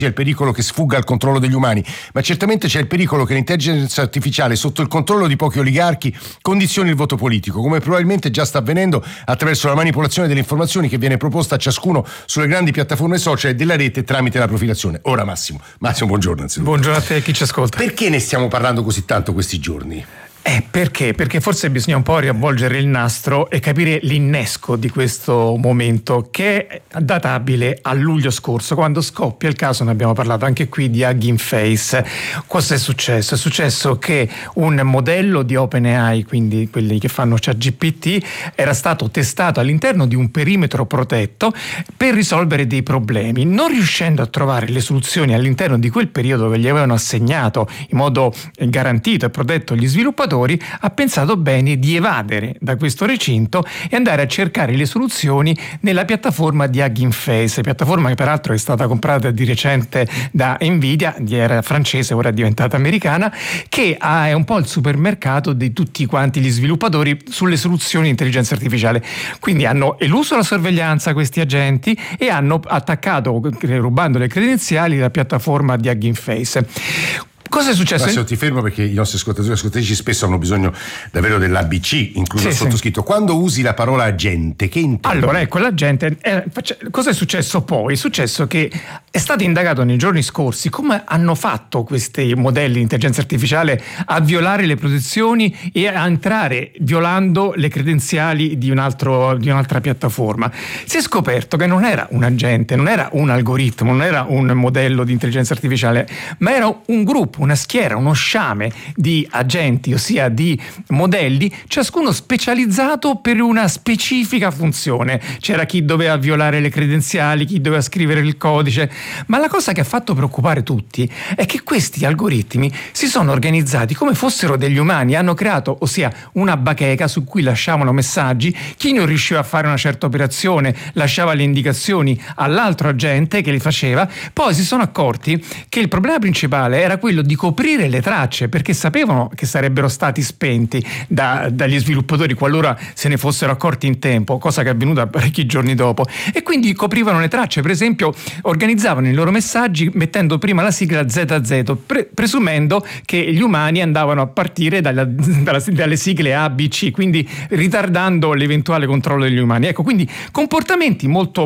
c'è il pericolo che sfugga al controllo degli umani, ma certamente c'è il pericolo che l'intelligenza artificiale, sotto il controllo di pochi oligarchi, condizioni il voto politico, come probabilmente già sta avvenendo attraverso la manipolazione delle informazioni che viene proposta a ciascuno sulle grandi piattaforme social e della rete tramite la profilazione. Ora Massimo, buongiorno anzitutto. Buongiorno a te e chi ci ascolta. Perché ne stiamo parlando così tanto questi giorni? Perché? Perché forse bisogna un po' riavvolgere il nastro e capire l'innesco di questo momento, che è databile a luglio scorso, quando scoppia il caso, ne abbiamo parlato anche qui, di Hugging Face. Cosa è successo? È successo che un modello di OpenAI, quindi quelli che fanno ChatGPT, era stato testato all'interno di un perimetro protetto per risolvere dei problemi. Non riuscendo a trovare le soluzioni all'interno di quel periodo che gli avevano assegnato in modo garantito e protetto gli sviluppatori, ha pensato bene di evadere da questo recinto e andare a cercare le soluzioni nella piattaforma di Hugging Face, piattaforma che peraltro è stata comprata di recente da Nvidia, era francese, ora è diventata americana, che è un po' il supermercato di tutti quanti gli sviluppatori sulle soluzioni di intelligenza artificiale. Quindi hanno eluso la sorveglianza questi agenti e hanno attaccato, rubando le credenziali, la piattaforma di Hugging Face. Cosa è successo? Adesso ti fermo perché i nostri ascoltatori e ascoltatrici spesso hanno bisogno davvero dell'ABC, incluso il sottoscritto. Quando usi la parola agente, che intendi? Allora, ecco, l'agente, cosa è successo poi? È successo che è stato indagato nei giorni scorsi come hanno fatto questi modelli di intelligenza artificiale a violare le protezioni e a entrare violando le credenziali di un'altra piattaforma. Si è scoperto che non era un agente, non era un algoritmo, non era un modello di intelligenza artificiale, ma era un gruppo, una schiera, uno sciame di agenti, ossia di modelli, ciascuno specializzato per una specifica funzione. C'era chi doveva violare le credenziali, chi doveva scrivere il codice, ma la cosa che ha fatto preoccupare tutti è che questi algoritmi si sono organizzati come fossero degli umani, hanno creato, ossia, una bacheca su cui lasciavano messaggi, chi non riusciva a fare una certa operazione lasciava le indicazioni all'altro agente che li faceva. Poi si sono accorti che il problema principale era quello di coprire le tracce, perché sapevano che sarebbero stati spenti dagli sviluppatori qualora se ne fossero accorti in tempo, cosa che è avvenuta parecchi giorni dopo, e quindi coprivano le tracce. Per esempio, organizzavano i loro messaggi mettendo prima la sigla ZZ, presumendo che gli umani andavano a partire dalle sigle A, B, C, quindi ritardando l'eventuale controllo degli umani. Ecco, quindi comportamenti molto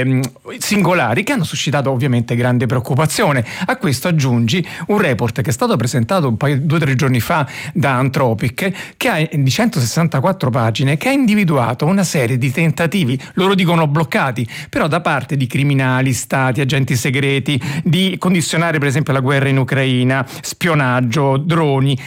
singolari che hanno suscitato ovviamente grande preoccupazione. A questo aggiungi un report che è stato presentato 2 o 3 giorni fa da Anthropic, che ha di 164 pagine, che ha individuato una serie di tentativi, loro dicono bloccati, però da parte di criminali, stati, agenti segreti, di condizionare per esempio la guerra in Ucraina, spionaggio, droni,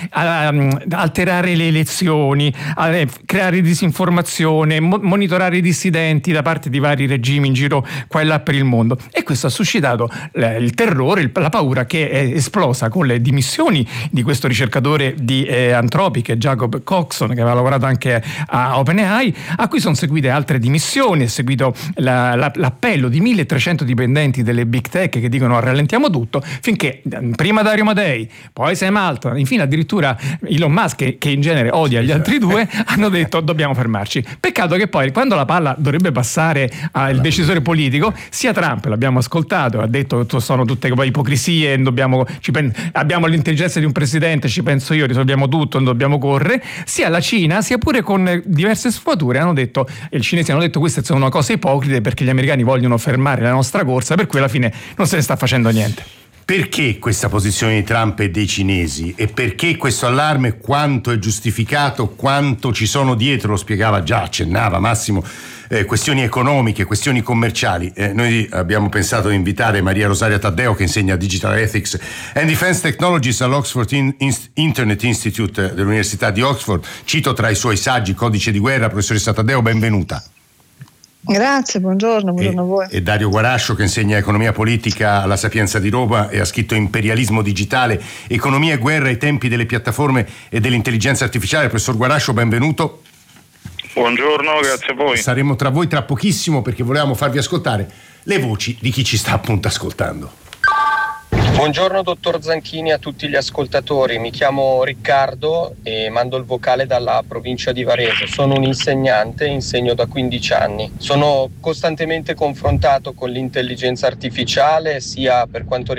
alterare le elezioni, creare disinformazione, monitorare i dissidenti da parte di vari regimi in giro qua e là per il mondo. E questo ha suscitato il terrore, la paura, che è esplosa con le dimissioni di questo ricercatore di Anthropic, Jacob Coxon, che aveva lavorato anche a OpenAI, a cui sono seguite altre dimissioni. È seguito l'appello di 1300 dipendenti delle big tech che dicono rallentiamo tutto, finché prima Dario Mattei, poi Sam Altman, infine addirittura Elon Musk, che in genere odia gli altri due, hanno detto dobbiamo fermarci. Peccato che poi, quando la palla dovrebbe passare al decisore politico, sia Trump, l'abbiamo ascoltato, ha detto che sono tutte ipocrisie, abbiamo l'intelligenza di un presidente, ci penso io, risolviamo tutto, non dobbiamo correre, sia la Cina, sia pure con diverse sfumature, hanno detto, e i cinesi hanno detto, queste sono cose ipocrite perché gli americani vogliono fermare la nostra corsa, per cui alla fine non se ne sta facendo niente. Perché questa posizione di Trump e dei cinesi? E perché questo allarme? Quanto è giustificato? Quanto ci sono dietro? Lo spiegava già, accennava Massimo, questioni economiche, questioni commerciali. Noi abbiamo pensato di invitare Maria Rosaria Taddeo, che insegna Digital Ethics and Defense Technologies all'Oxford Internet Institute dell'Università di Oxford. Cito tra i suoi saggi Codice di guerra. Professoressa Taddeo, benvenuta. Grazie, buongiorno a voi. E Dario Guarascio, che insegna economia politica alla Sapienza di Roma e ha scritto Imperialismo digitale, economia e guerra ai tempi delle piattaforme e dell'intelligenza artificiale. Professor Guarascio, benvenuto. Buongiorno, grazie a voi. Saremo tra voi tra pochissimo perché volevamo farvi ascoltare le voci di chi ci sta appunto ascoltando. Buongiorno dottor Zanchini, a tutti gli ascoltatori, mi chiamo Riccardo e mando il vocale dalla provincia di Varese. Sono un insegnante, insegno da 15 anni. Sono costantemente confrontato con l'intelligenza artificiale sia per quanto